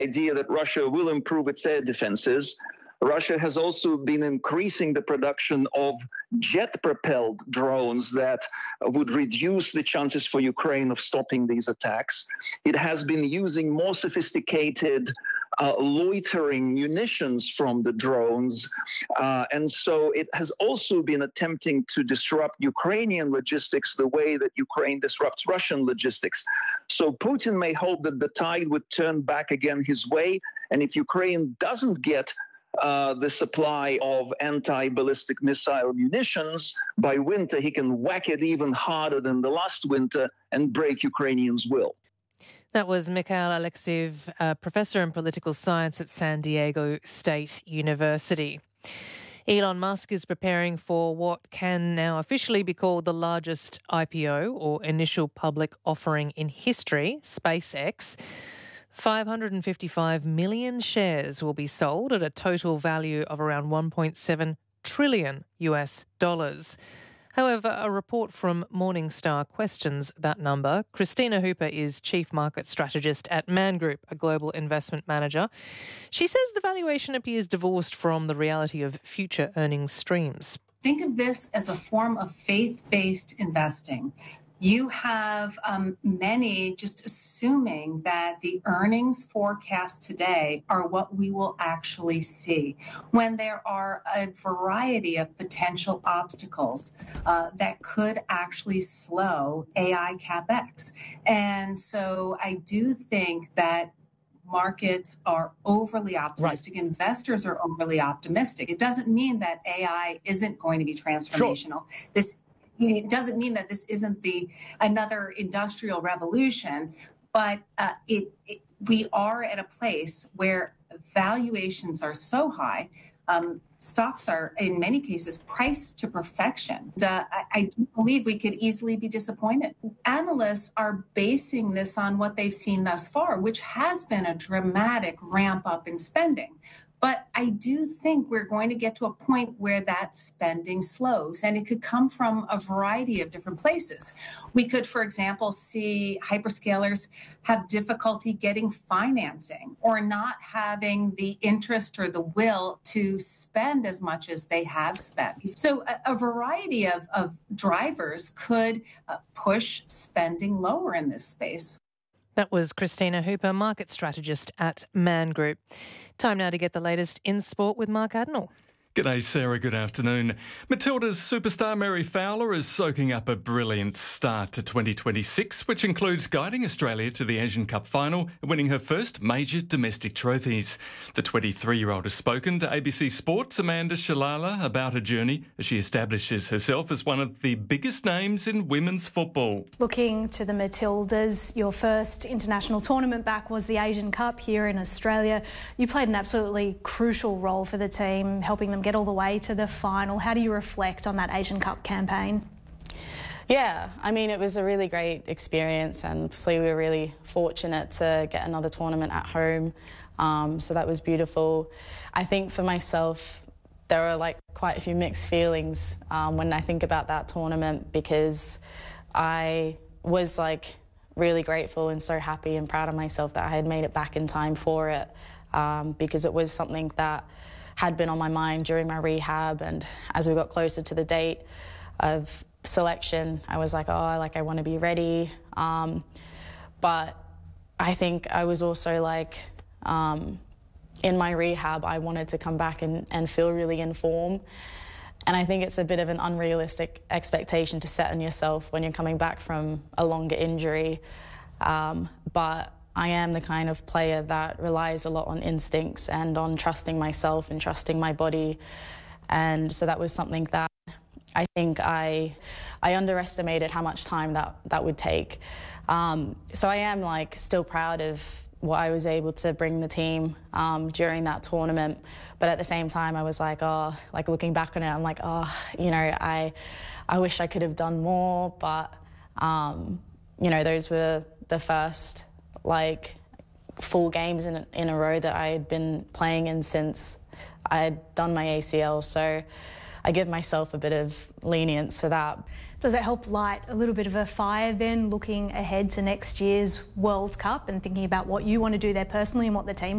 idea that Russia will improve its air defenses, Russia has also been increasing the production of jet-propelled drones that would reduce the chances for Ukraine of stopping these attacks. It has been using more sophisticated loitering munitions from the drones. And so it has also been attempting to disrupt Ukrainian logistics the way that Ukraine disrupts Russian logistics. So Putin may hope that the tide would turn back again his way. And if Ukraine doesn't get the supply of anti-ballistic missile munitions, by winter he can whack it even harder than the last winter and break Ukrainians' will. That was Mikhail Alexeyev, professor in political science at San Diego State University. Elon Musk is preparing for what can now officially be called the largest IPO, or initial public offering in history, SpaceX. 555 million shares will be sold at a total value of around $1.7 trillion US. However, a report from Morningstar questions that number. Christina Hooper is Chief Market Strategist at Man Group, a global investment manager. She says the valuation appears divorced from the reality of future earnings streams. Think of this as a form of faith-based investing. You have many just assuming that the earnings forecast today are what we will actually see, when there are a variety of potential obstacles that could actually slow AI CapEx. And so I do think that markets are overly optimistic. Right. Investors are overly optimistic. It doesn't mean that AI isn't going to be transformational. Sure. It doesn't mean that this isn't another industrial revolution, but we are at a place where valuations are so high. Stocks are, in many cases, priced to perfection. I do believe we could easily be disappointed. Analysts are basing this on what they've seen thus far, which has been a dramatic ramp up in spending. But I do think we're going to get to a point where that spending slows, and it could come from a variety of different places. We could, for example, see hyperscalers have difficulty getting financing or not having the interest or the will to spend as much as they have spent. So a variety of drivers could push spending lower in this space. That was Christina Hooper, market strategist at Man Group. Time now to get the latest in sport with Mark Adenall. G'day, Sarah. Good afternoon. Matilda's superstar Mary Fowler is soaking up a brilliant start to 2026, which includes guiding Australia to the Asian Cup final and winning her first major domestic trophies. The 23-year-old has spoken to ABC Sport's Amanda Shalala about her journey as she establishes herself as one of the biggest names in women's football. Looking to the Matildas, your first international tournament back was the Asian Cup here in Australia. You played an absolutely crucial role for the team, helping them get all the way to the final. How do you reflect on that Asian Cup campaign? Yeah, I mean, it was a really great experience, and obviously we were really fortunate to get another tournament at home, so that was beautiful. I think for myself, there are quite a few mixed feelings when I think about that tournament, because I was really grateful and so happy and proud of myself that I had made it back in time for it, because it was something that had been on my mind during my rehab, and as we got closer to the date of selection, I was like, I want to be ready. But I think I was also in my rehab, I wanted to come back and feel really in form. And I think it's a bit of an unrealistic expectation to set on yourself when you're coming back from a longer injury. But I am the kind of player that relies a lot on instincts and on trusting myself and trusting my body. And so that was something that I think I underestimated how much time that would take. So I am still proud of what I was able to bring the team during that tournament. But at the same time, I was looking back on it, I'm I wish I could have done more. But, those were the first full games in a row that I had been playing in since I had done my ACL, so I give myself a bit of lenience for that. Does it help light a little bit of a fire then, looking ahead to next year's World Cup and thinking about what you want to do there personally and what the team